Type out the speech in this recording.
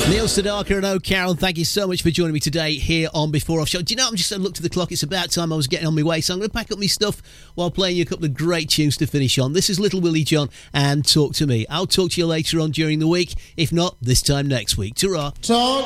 Neil Sedaka and O'Carroll, thank you so much for joining me today here on Before Off Show. Do you know, I'm just looked at the clock, it's about time I was getting on my way, so I'm going to pack up my stuff while playing you a couple of great tunes to finish on. This is Little Willie John and Talk to Me. I'll talk to you later on during the week, if not, this time next week. Ta-ra. Talk